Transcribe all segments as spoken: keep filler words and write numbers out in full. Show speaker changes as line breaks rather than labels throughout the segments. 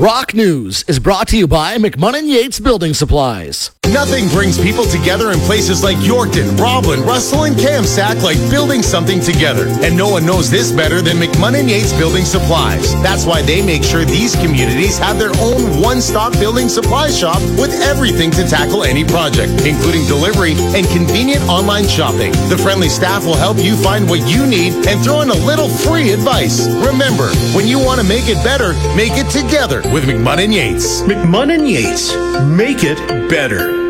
Rock News is brought to you by McMunn Yates Building Supplies.
Nothing brings people together in places like Yorkton, Roblin, Russell, and Kamsack like building something together. And no one knows this better than McMunn Yates Building Supplies. That's why they make sure these communities have their own one-stop building supply shop with everything to tackle any project, including delivery and convenient online shopping. The friendly staff will help you find what you need and throw in a little free advice. Remember, when you want to make it better, make it together with McMunn and Yates.
McMunn and Yates. Make it better.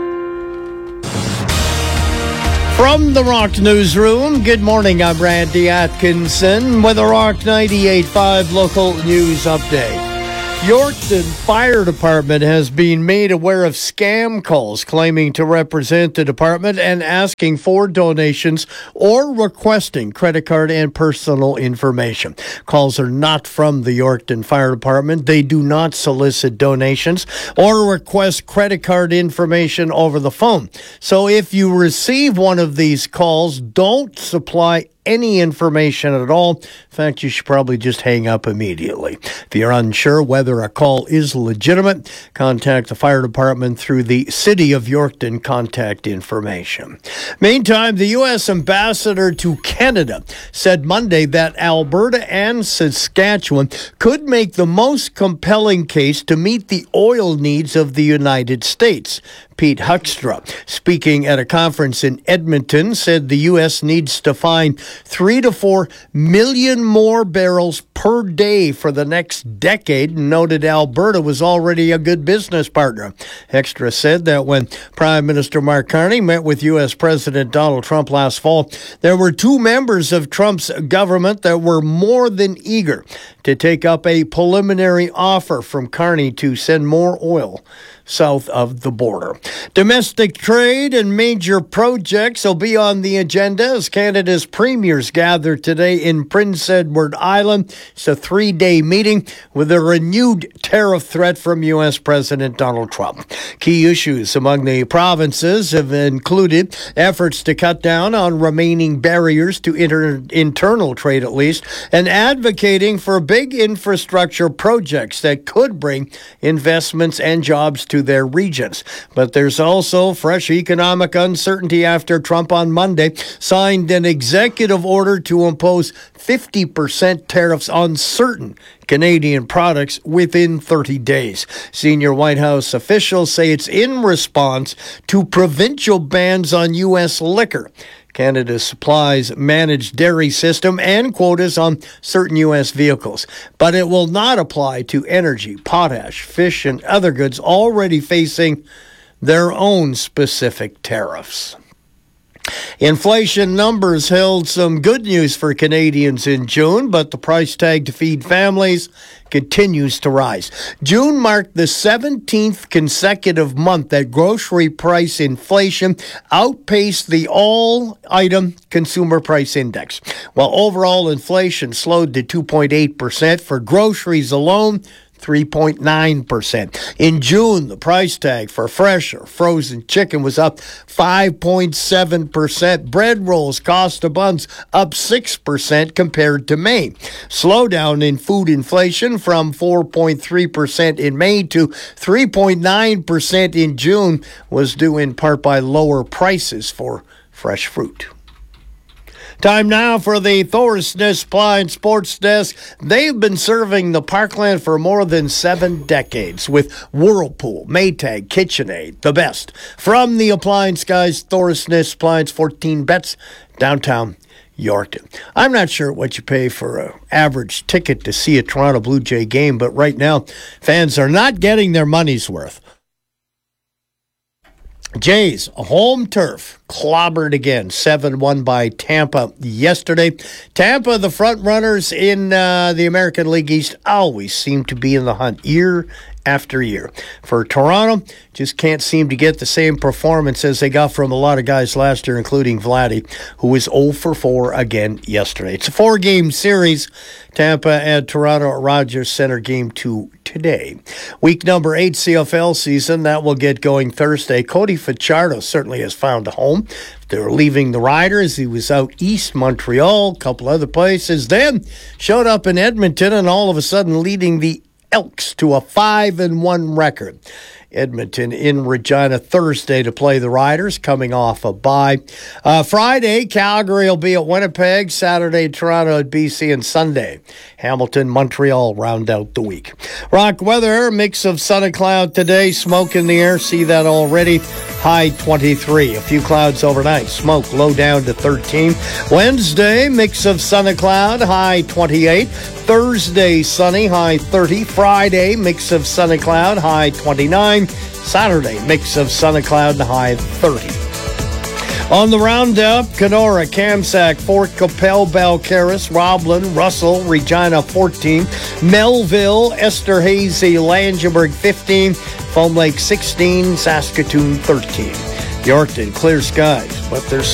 From the Rock Newsroom, good morning. I'm Randy Atkinson with a Rock ninety-eight point five local news update. Yorkton Fire Department has been made aware of scam calls claiming to represent the department and asking for donations or requesting credit card and personal information. Calls are not from the Yorkton Fire Department. They do not solicit donations or request credit card information over the phone. So if you receive one of these calls, don't supply any information at all. In fact, you should probably just hang up immediately. If you're unsure whether a call is legitimate, contact the fire department through the City of Yorkton contact information. Meantime, the U S ambassador to Canada said Monday that Alberta and Saskatchewan could make the most compelling case to meet the oil needs of the United States. Pete Huckstra, speaking at a conference in Edmonton, said the U S needs to find three to four million more barrels per day for the next decade, and noted Alberta was already a good business partner. Huckstra said that when Prime Minister Mark Carney met with U S President Donald Trump last fall, there were two members of Trump's government that were more than eager to take up a preliminary offer from Carney to send more oil south of the border. Domestic trade and major projects will be on the agenda as Canada's premiers gather today in Prince Edward Island. It's a three-day meeting with a renewed tariff threat from U S President Donald Trump. Key issues among the provinces have included efforts to cut down on remaining barriers to inter- internal trade, at least, and advocating for big infrastructure projects that could bring investments and jobs to their regions. But there's also fresh economic uncertainty after Trump on Monday signed an executive order to impose fifty percent tariffs on certain Canadian products within thirty days. Senior White House officials say it's in response to provincial bans on U S liquor, Canada Supply's managed dairy system, and quotas on certain U S vehicles. But it will not apply to energy, potash, fish, and other goods already facing their own specific tariffs. Inflation numbers held some good news for Canadians in June, but the price tag to feed families continues to rise. June marked the seventeenth consecutive month that grocery price inflation outpaced the all-item consumer price index. While overall inflation slowed to two point eight percent for groceries alone, three point nine percent. In June, the price tag for fresh or frozen chicken was up five point seven percent. Bread rolls, cost of buns up six percent compared to May. Slowdown in food inflation from four point three percent in May to three point nine percent in June was due in part by lower prices for fresh fruit. Time now for the Thorsness Supply and Sports Desk. They've been serving the Parkland for more than seven decades with Whirlpool, Maytag, KitchenAid, the best. From the appliance guys, Thorsness Appliance, fourteen Bets, downtown Yorkton. I'm not sure what you pay for an average ticket to see a Toronto Blue Jay game, but right now, fans are not getting their money's worth. Jays, home turf, clobbered again, seven one by Tampa yesterday. Tampa, the front runners in uh, the American League East, always seem to be in the hunt year after year. For Toronto, just can't seem to get the same performance as they got from a lot of guys last year, including Vladdy, who was oh for four again yesterday. It's a four-game series. Tampa and Toronto at Rogers Center, game two today. Week number eight C F L season, that will get going Thursday. Cody Fajardo certainly has found a home. They're leaving the Riders. He was out east, Montreal, a couple other places. Then showed up in Edmonton and all of a sudden leading the Elks to a five and one record. Edmonton in Regina Thursday to play the Riders, coming off a bye. Uh, Friday, Calgary will be at Winnipeg. Saturday, Toronto at B C, and Sunday, Hamilton, Montreal round out the week. Rock weather, mix of sun and cloud today, smoke in the air, see that already. High twenty-three. A few clouds overnight, smoke low down to thirteen. Wednesday, mix of sun and cloud, high twenty-eight. Thursday, sunny, high thirty. Friday, mix of sun and cloud, high twenty-nine. Saturday, mix of sun and cloud, high thirty. On the roundup, Kenora, Kamsack, Fort Capel, Balcarres, Roblin, Russell, Regina fourteen, Melville, Esterhazy, Langenburg fifteen, Foam Lake sixteen, Saskatoon thirteen. Yorkton, clear skies, but there's